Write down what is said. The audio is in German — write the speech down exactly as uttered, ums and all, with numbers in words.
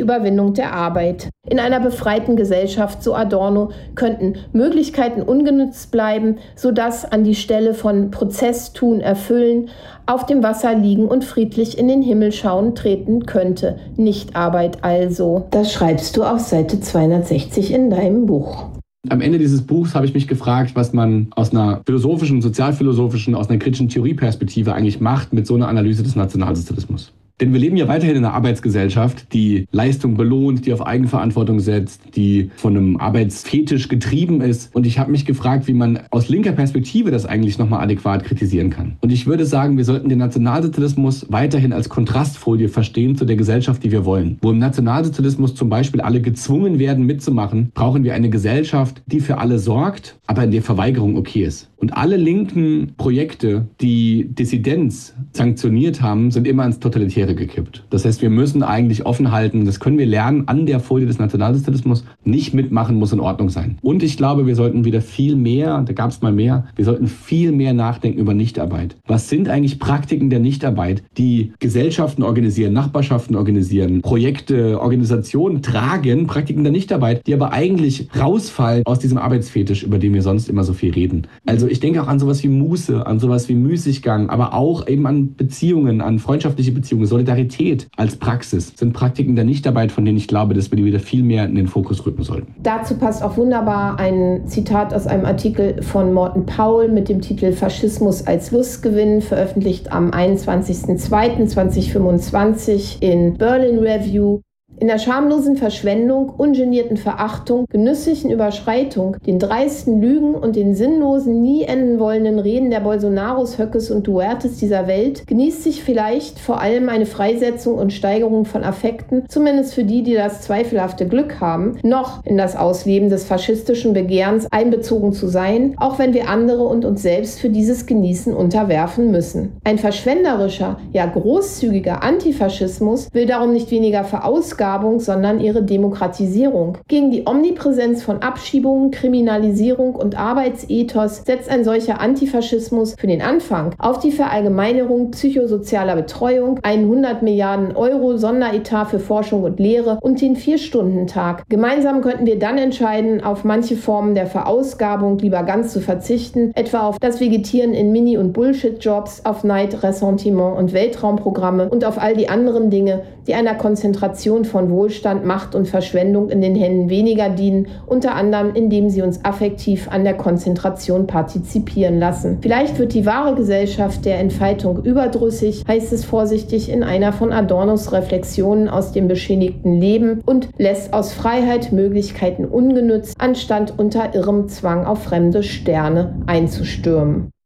Überwindung der Arbeit. In einer befreiten Gesellschaft, so Adorno, könnten Möglichkeiten ungenutzt bleiben, sodass an die Stelle von Prozess, Tun, Erfüllen auf dem Wasser liegen und friedlich in den Himmel schauen treten könnte. Nicht Arbeit also. Das schreibst du auf Seite zweihundertsechzig in deinem Buch. Am Ende dieses Buchs habe ich mich gefragt, was man aus einer philosophischen, sozialphilosophischen, aus einer kritischen Theorieperspektive eigentlich macht mit so einer Analyse des Nationalsozialismus. Denn wir leben ja weiterhin in einer Arbeitsgesellschaft, die Leistung belohnt, die auf Eigenverantwortung setzt, die von einem Arbeitsfetisch getrieben ist. Und ich habe mich gefragt, wie man aus linker Perspektive das eigentlich nochmal adäquat kritisieren kann. Und ich würde sagen, wir sollten den Nationalsozialismus weiterhin als Kontrastfolie verstehen zu der Gesellschaft, die wir wollen. Wo im Nationalsozialismus zum Beispiel alle gezwungen werden mitzumachen, brauchen wir eine Gesellschaft, die für alle sorgt, aber in der Verweigerung okay ist. Und alle linken Projekte, die Dissidenz sanktioniert haben, sind immer ins Totalitäre gekippt. Das heißt, wir müssen eigentlich offen halten, das können wir lernen an der Folie des Nationalsozialismus, nicht mitmachen muss in Ordnung sein. Und ich glaube, wir sollten wieder viel mehr, da gab es mal mehr, wir sollten viel mehr nachdenken über Nichtarbeit. Was sind eigentlich Praktiken der Nichtarbeit, die Gesellschaften organisieren, Nachbarschaften organisieren, Projekte, Organisationen tragen, Praktiken der Nichtarbeit, die aber eigentlich rausfallen aus diesem Arbeitsfetisch, über den wir sonst immer so viel reden. Also ich denke auch an sowas wie Muße, an sowas wie Müßiggang, aber auch eben an Beziehungen, an freundschaftliche Beziehungen. Solidarität als Praxis sind Praktiken der Nichtarbeit, von denen ich glaube, dass wir die wieder viel mehr in den Fokus rücken sollten. Dazu passt auch wunderbar ein Zitat aus einem Artikel von Morten Paul mit dem Titel Faschismus als Lustgewinn, veröffentlicht am einundzwanzigsten zweiten zweitausendfünfundzwanzig in Berlin Review. In der schamlosen Verschwendung, ungenierten Verachtung, genüsslichen Überschreitung, den dreisten Lügen und den sinnlosen, nie enden wollenden Reden der Bolsonaros, Höckes und Duertes dieser Welt genießt sich vielleicht vor allem eine Freisetzung und Steigerung von Affekten, zumindest für die, die das zweifelhafte Glück haben, noch in das Ausleben des faschistischen Begehrens einbezogen zu sein, auch wenn wir andere und uns selbst für dieses Genießen unterwerfen müssen. Ein verschwenderischer, ja großzügiger Antifaschismus will darum nicht weniger verausgaben, sondern ihre Demokratisierung. Gegen die Omnipräsenz von Abschiebungen, Kriminalisierung und Arbeitsethos setzt ein solcher Antifaschismus für den Anfang auf die Verallgemeinerung psychosozialer Betreuung, einen hundert Milliarden Euro Sonderetat für Forschung und Lehre und den Vier-Stunden-Tag. Gemeinsam könnten wir dann entscheiden, auf manche Formen der Verausgabung lieber ganz zu verzichten, etwa auf das Vegetieren in Mini- und Bullshit-Jobs, auf Neid, Ressentiment und Weltraumprogramme und auf all die anderen Dinge, die einer Konzentration von Wohlstand, Macht und Verschwendung in den Händen weniger dienen, unter anderem indem sie uns affektiv an der Konzentration partizipieren lassen. Vielleicht wird die wahre Gesellschaft der Entfaltung überdrüssig, heißt es vorsichtig in einer von Adornos Reflexionen aus dem beschädigten Leben, und lässt aus Freiheit Möglichkeiten ungenützt, anstatt unter irrem Zwang auf fremde Sterne einzustürmen.